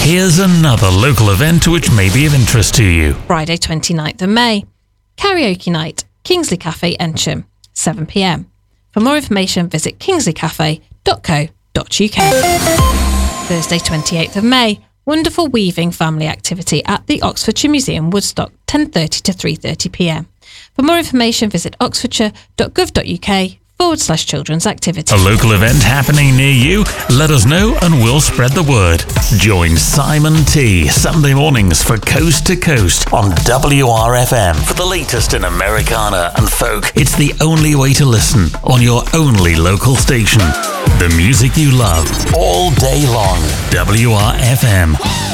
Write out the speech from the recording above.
Here's another local event which may be of interest to you. Friday 29th of May. Karaoke night, Kingsley Cafe, Ensham, 7 p.m. For more information, visit kingsleycafe.co.uk. Thursday 28th of May. Wonderful weaving family activity at the Oxfordshire Museum, Woodstock, 10:30 to 3:30 p.m. For more information, visit oxfordshire.gov.uk/children's activity. A local event happening near you? Let us know and we'll spread the word. Join Simon T. Sunday mornings for Coast to Coast on WRFM for the latest in Americana and folk. It's the only way to listen on your only local station. The music you love all day long. WRFM.